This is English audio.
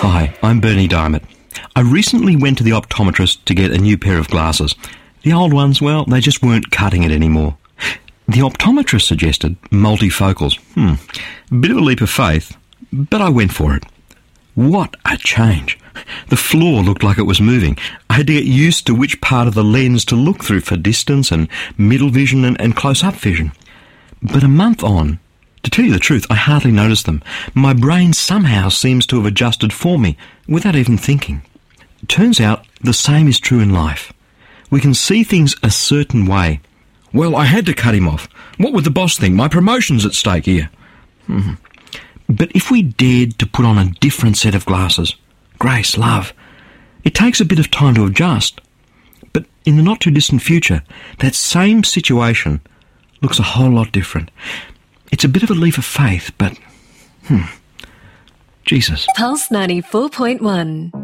Hi, I'm Bernie Diamond. I recently went to the optometrist to get a new pair of glasses. The old ones, well, they just weren't cutting it anymore. The optometrist suggested multifocals. A bit of a leap of faith, but I went for it. What a change. The floor looked like it was moving. I had to get used to which part of the lens to look through for distance and middle vision and close-up vision. But a month on, to tell you the truth, I hardly noticed them. My brain somehow seems to have adjusted for me, without even thinking. It turns out the same is true in life. We can see things a certain way. Well, I had to cut him off. What would the boss think? My promotion's at stake here. But if we dared to put on a different set of glasses, grace, love, it takes a bit of time to adjust. But in the not-too-distant future, that same situation looks a whole lot different. It's a bit of a leap of faith, but, Jesus. Pulse 94.1